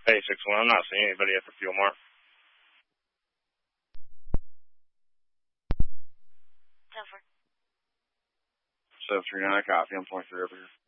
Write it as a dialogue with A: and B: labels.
A: Hey, 6-1, I'm not seeing anybody at the fuel mark.
B: 10-4.
A: 739, copy. I'm 0.3 over here.